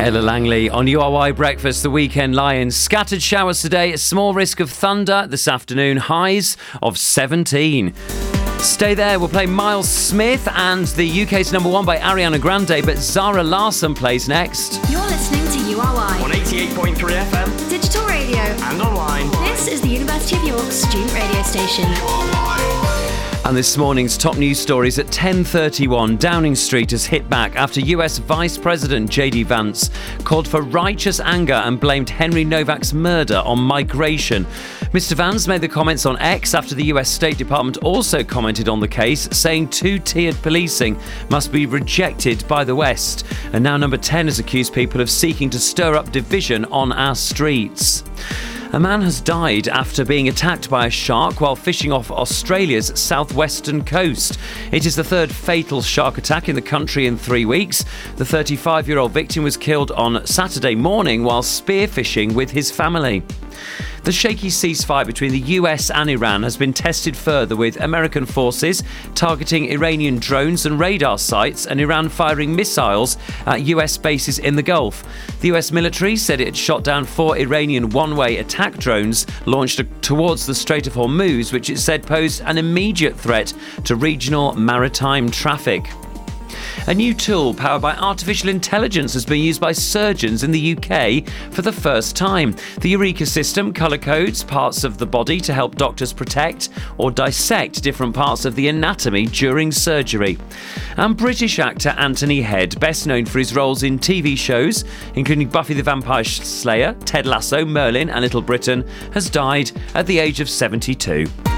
Ella Langley on URY Breakfast, the Weekend Lions. Scattered showers today, a small risk of thunder this afternoon, highs of 17. Stay there, we'll play Miles Smith and the UK's number one by Ariana Grande, but Zara Larsson plays next. You're listening to URY on 88.3 FM, digital radio, and online. This is the University of York student radio station. And this morning's top news stories at 10:31. Downing Street has hit back after US Vice President J.D. Vance called for righteous anger and blamed Henry Novak's murder on migration. Mr. Vance made the comments on X after the US State Department also commented on the case, saying two-tiered policing must be rejected by the West. And now Number 10 has accused people of seeking to stir up division on our streets. A man has died after being attacked by a shark while fishing off Australia's southwestern coast. It is the third fatal shark attack in the country in 3 weeks. The 35-year-old victim was killed on Saturday morning while spearfishing with his family. The shaky ceasefire between the US and Iran has been tested further, with American forces targeting Iranian drones and radar sites and Iran firing missiles at US bases in the Gulf. The US military said it had shot down 4 Iranian one-way attack drones launched towards the Strait of Hormuz, which it said posed an immediate threat to regional maritime traffic. A new tool powered by artificial intelligence has been used by surgeons in the UK for the first time. The Eureka system colour codes parts of the body to help doctors protect or dissect different parts of the anatomy during surgery. And British actor Anthony Head, best known for his roles in TV shows, including Buffy the Vampire Slayer, Ted Lasso, Merlin and Little Britain, has died at the age of 72.